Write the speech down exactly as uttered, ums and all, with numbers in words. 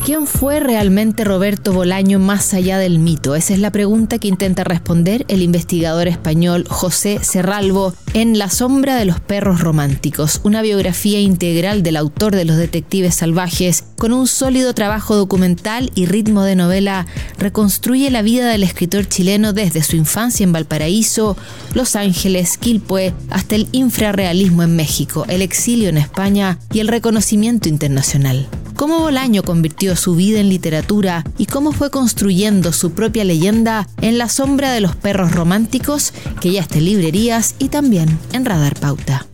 ¿Quién fue realmente Roberto Bolaño más allá del mito? Esa es la pregunta que intenta responder el investigador español José Serralvo en La sombra de los perros románticos, una biografía integral del autor de Los detectives salvajes. Con un sólido trabajo documental y ritmo de novela, reconstruye la vida del escritor chileno desde su infancia en Valparaíso, Los Ángeles, Quilpué, hasta el infrarrealismo en México, el exilio en España y el reconocimiento internacional. Cómo Bolaño convirtió su vida en literatura y cómo fue construyendo su propia leyenda en La sombra de los perros románticos, que ya está en librerías y también en Radar Pauta.